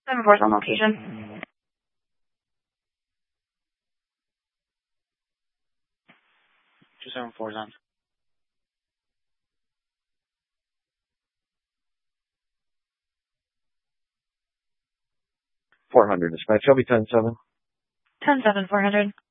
7-4's on location. 274's on. 400, dispatch. Shelby 10-7. 10-7, 400.